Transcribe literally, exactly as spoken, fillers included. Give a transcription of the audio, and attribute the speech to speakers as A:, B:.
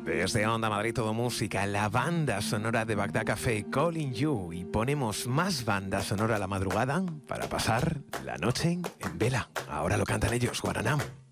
A: Desde Onda Madrid Todo Música, la banda sonora de Bagdad Café, Calling You, y ponemos más banda sonora a la madrugada para pasar la noche en vela. Ahora lo cantan ellos, Guaranam.